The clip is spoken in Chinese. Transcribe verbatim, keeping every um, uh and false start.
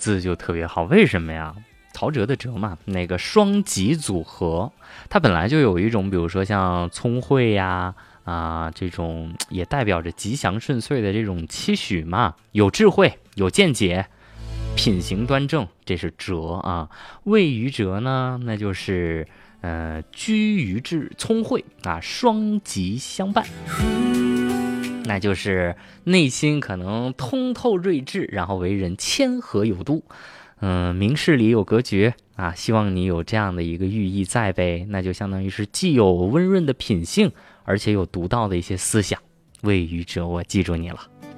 字就特别好，为什么呀？陶喆的喆嘛，那个双吉组合，它本来就有一种，比如说像聪慧呀啊、这种也代表着吉祥顺遂的这种期许嘛，有智慧，有见解，品行端正，这是哲啊。位于哲呢，那就是呃居于智聪慧啊，双吉相伴。那就是内心可能通透睿智，然后为人谦和有度，嗯、呃，明事理有格局啊。希望你有这样的一个寓意在呗，那就相当于是既有温润的品性，而且有独到的一些思想。位于哲，我记住你了。